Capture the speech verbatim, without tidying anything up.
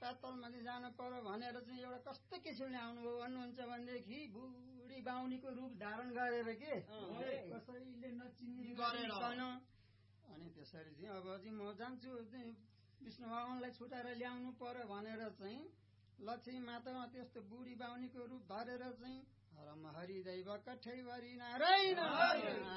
पातलमा चाहिँ जानु पर्यो भनेर चाहिँ एउटा कस्तो किसिमले आउनुभयो भन्नुहुन्छ भनेदेखि बुढी बाहुनीको रूप धारण गरेर के कसैले नचिन्ने गरेर अनि त्यसरी चाहिँ अब चाहिँ म जान्छु विष्णु भगवानलाई छुटाएर ल्याउनु पर्यो भनेर चाहिँ लक्ष्मी मातामा त्यस्तो बुढी बाहुनीको रूप धरेर चाहिँ हरम हरिदैव कठैवरी नारायण